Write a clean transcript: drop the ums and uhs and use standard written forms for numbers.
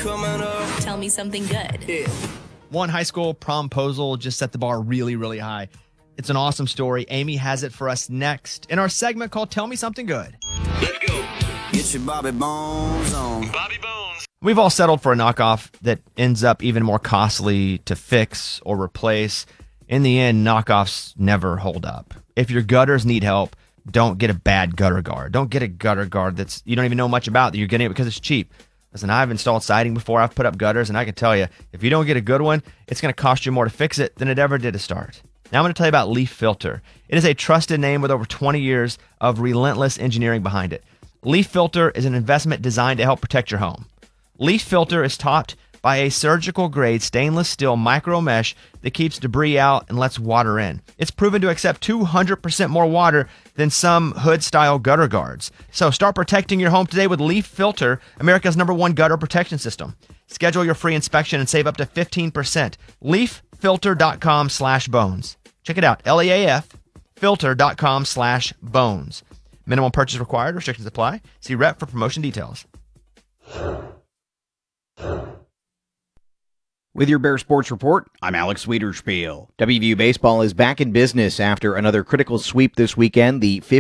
Tell me something good. Yeah. One high school promposal just set the bar really, really high. It's an awesome story. Amy has it for us next in our segment called Tell Me Something Good. Let's go. Get your Bobby Bones on. Bobby Bones. We've all settled for a knockoff that ends up even more costly to fix or replace. In the end, knockoffs never hold up. If your gutters need help, don't get a bad gutter guard. Don't get a gutter guard that's you don't even know much about, that you're getting it because it's cheap. Listen, I've installed siding before. I've put up gutters, and I can tell you, if you don't get a good one, it's going to cost you more to fix it than it ever did to start. Now I'm going to tell you about Leaf Filter. It is a trusted name with over 20 years of relentless engineering behind it. Leaf Filter is an investment designed to help protect your home. Leaf Filter is topped by a surgical-grade stainless steel micro mesh that keeps debris out and lets water in. It's proven to accept 200% more water than some hood-style gutter guards. So start protecting your home today with Leaf Filter, America's #1 gutter protection system. Schedule your free inspection and save up to 15%. LeafFilter.com/bones. Check it out, LEAF filter.com/bones. Minimum purchase required. Restrictions apply. See rep for promotion details. With your Bear Sports Report, I'm Alex Wiederspiel. WVU Baseball is back in business after another critical sweep this weekend. The